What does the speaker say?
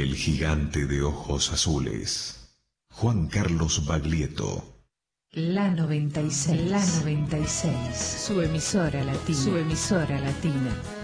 El gigante de ojos azules, Juan Carlos Baglietto. La 96, la 96, su emisora latina,